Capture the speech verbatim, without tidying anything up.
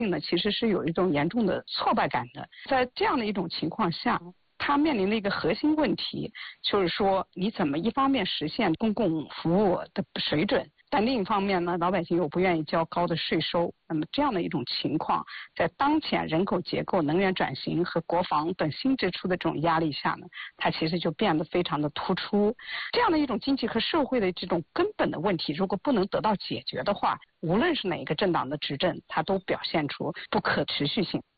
性呢，其实是有一种严重的挫败感的。在这样的一种情况下，他面临的一个核心问题就是说，你怎么一方面实现公共服务的水准，但另一方面呢，老百姓又不愿意交高的税收。那么这样的一种情况，在当前人口结构、能源转型和国防等新支出的这种压力下呢，它其实就变得非常的突出。这样的一种经济和社会的这种根本的问题，如果不能得到解决的话，无论是哪一个政党的执政，它都表现出不可持续性。